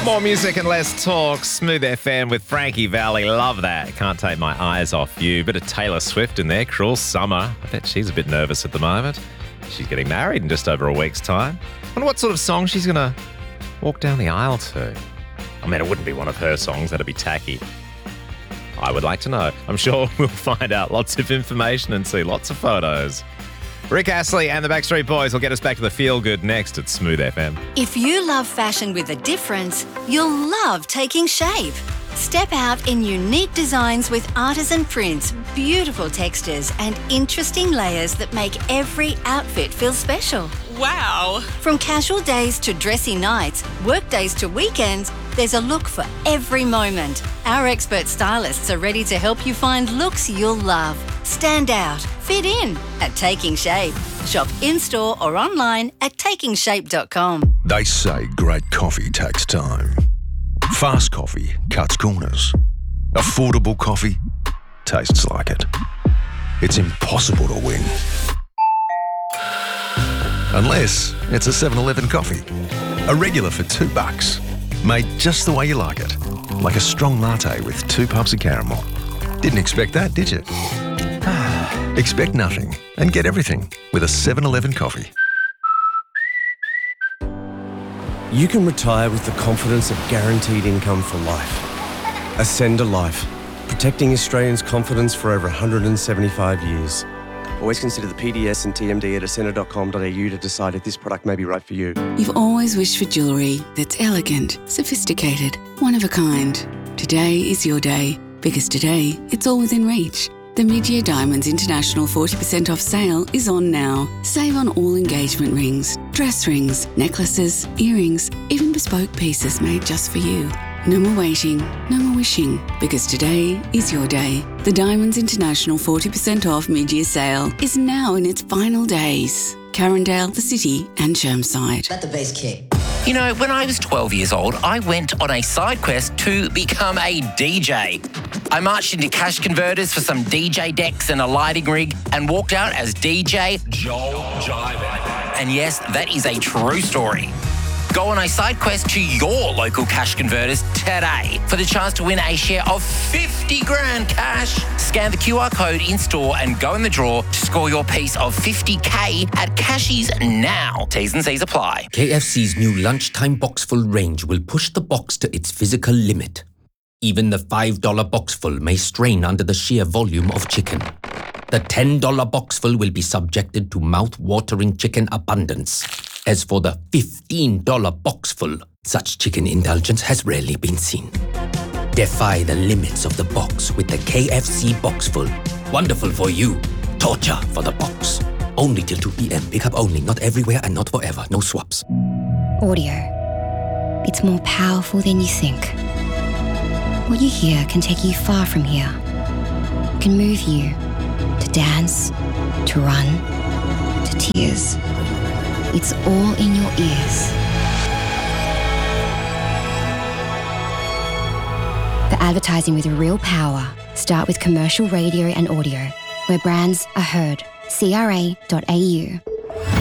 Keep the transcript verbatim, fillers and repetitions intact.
More music and less talk. Smooth F M with Frankie Valli. Love that. Can't take my eyes off you. Bit of Taylor Swift in there. Cruel Summer. I bet she's a bit nervous at the moment. She's getting married in just over a week's time. I wonder what sort of song she's going to walk down the aisle to. I mean, it wouldn't be one of her songs. That'd be tacky. I would like to know. I'm sure we'll find out lots of information and see lots of photos. Rick Astley and the Backstreet Boys will get us back to the feel-good next at Smooth F M. If you love fashion with a difference, you'll love Taking Shape. Step out in unique designs with artisan prints, beautiful textures and interesting layers that make every outfit feel special. Wow! From casual days to dressy nights, work days to weekends, there's a look for every moment. Our expert stylists are ready to help you find looks you'll love. Stand out, fit in at Taking Shape. Shop in-store or online at taking shape dot com. They say great coffee takes time. Fast coffee cuts corners. Affordable coffee tastes like it. It's impossible to win. Unless it's a seven eleven coffee. A regular for two bucks. Made just the way you like it. Like a strong latte with two puffs of caramel. Didn't expect that, did you? Expect nothing and get everything with a seven eleven coffee. You can retire with the confidence of guaranteed income for life. Ascend Life, protecting Australians' confidence for over one hundred seventy-five years. Always consider the P D S and T M D at ascender dot com dot a u to decide if this product may be right for you. You've always wished for jewellery that's elegant, sophisticated, one of a kind. Today is your day, because today it's all within reach. The Mid-Year Diamonds International forty percent off sale is on now. Save on all engagement rings, dress rings, necklaces, earrings, even bespoke pieces made just for you. No more waiting, no more wishing, because today is your day. The Diamonds International forty percent off mid-year sale is now in its final days. Carindale, the City and Chermside. Let the bass kick. You know, when I was twelve years old, I went on a side quest to become a D J. I marched into Cash Converters for some D J decks and a lighting rig and walked out as D J Joel Jive. And yes, that is a true story. Go on a side quest to your local Cash Converters today for the chance to win a share of fifty grand cash. Scan the Q R code in store and go in the draw to score your piece of fifty K at Cashies now. T's and C's apply. K F C's new lunchtime boxful range will push the box to its physical limit. Even the five dollar boxful may strain under the sheer volume of chicken. The ten dollar boxful will be subjected to mouth-watering chicken abundance. As for the fifteen dollar boxful, such chicken indulgence has rarely been seen. Defy the limits of the box with the K F C Boxful. Wonderful for you. Torture for the box. Only till two p.m. Pick up only. Not everywhere and not forever. No swaps. Audio. It's more powerful than you think. What you hear can take you far from here. It can move you to dance, to run, to tears. It's all in your ears. For advertising with real power, start with commercial radio and audio, where brands are heard. C R A dot A U.